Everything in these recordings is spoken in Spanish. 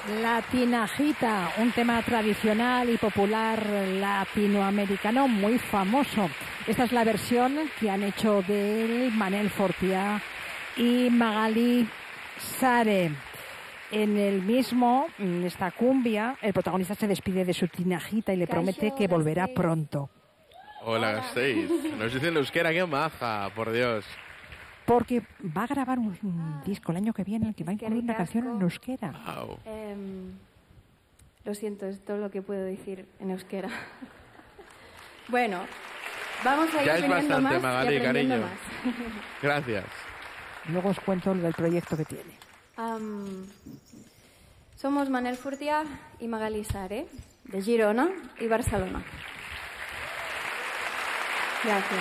La tinajita, un tema tradicional y popular latinoamericano muy famoso. Esta es la versión que han hecho de Manel Fortià y Magalí Sare. En esta cumbia, el protagonista se despide de su tinajita y le promete que volverá pronto. Hola, Gasteiz. Nos dicen euskera, qué maja, por Dios. Porque va a grabar un disco el año que viene en el que va a incluir una canción en euskera. Wow. Lo siento, es todo lo que puedo decir en euskera. Bueno, vamos a ir ya es bastante, más Magalí, cariño. más. Gracias. Luego os cuento del proyecto que tiene. Somos Manel Fortià y Magalí Sare, de Girona y Barcelona. Gracias.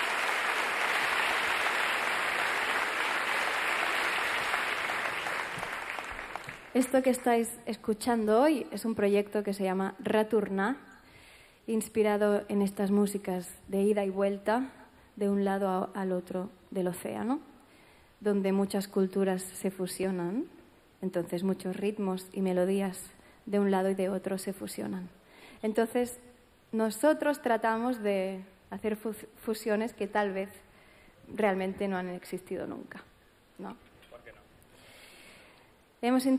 Esto que estáis escuchando hoy es un proyecto que se llama Retornar, inspirado en estas músicas de ida y vuelta de un lado al otro del océano, donde muchas culturas se fusionan, entonces muchos ritmos y melodías de un lado y de otro se fusionan. Entonces nosotros tratamos de hacer fusiones que tal vez realmente no han existido nunca, ¿no? ¿Por qué no? Hemos